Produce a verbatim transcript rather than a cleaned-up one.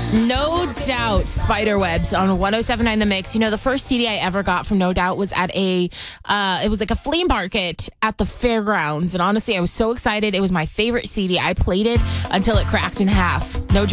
No Doubt, Spiderwebs on one oh seven point nine The Mix. You know, the first C D I ever got from No Doubt was at a, uh, it was like a flea market at the fairgrounds. And honestly, I was so excited. It was my favorite C D. I played it until it cracked in half. No joke.